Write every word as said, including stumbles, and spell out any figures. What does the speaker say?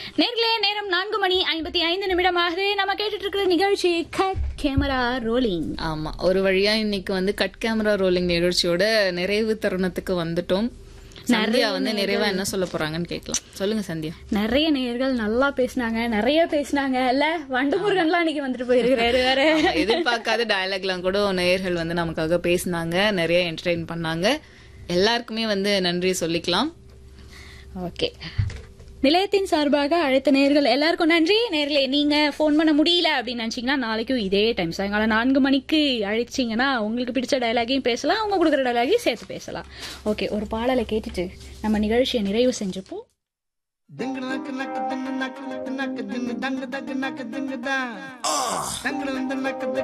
நேர்களே நேரம் நான்கு மணி ஐம்பத்தி ஐந்து நிமிடமாக நம்ம கேட்டுட்டு இருக்கிற நிகழ்ச்சி கட் கேமரா ரோலிங். ஆமா, ஒரு வழியா இன்னைக்கு வந்து கட் கேமரா ரோலிங் நிகழ்ச்சியோட நிறைவு தருணத்துக்கு வந்துட்டோம். சந்தியா வந்து நிறைவா என்ன சொல்ல போறாங்கன்னு கேட்கலாம். சொல்லுங்க சந்தியா. நிறைய நேயர்கள் நல்லா பேசினாங்க, நிறைய பேசினாங்க. இல்ல வண்டுமுருகன்லாம் இன்னைக்கு வந்துட்டு போயிருக்கிறாரு. வேற எதிர்பார்க்காத டயலாக்லாம் கூட நேயர்கள் வந்து நமக்காக பேசினாங்க, நிறைய என்டர்டெயின் பண்ணாங்க. எல்லாருக்குமே வந்து நன்றி சொல்லிக்கலாம். ஓகே, நிலையத்தின் சார்பாக அழைத்த நேர்கள் எல்லாருக்கும் நன்றி. நேர்களே, நீங்க போன் பண்ண முடியல அப்படின்னு நினைச்சீங்கன்னா நாளைக்கும் இதே டைம் சாயங்காலம் நான்கு மணிக்கு அழைச்சிங்கன்னா உங்களுக்கு பிடிச்ச டயலாகையும் பேசலாம், அவங்க கொடுக்குற டயலாகையும் சேர்த்து பேசலாம். ஓகே, ஒரு பாடலை கேட்டுட்டு நம்ம நிகழ்ச்சியை நிறைவு செஞ்சுப்போம்.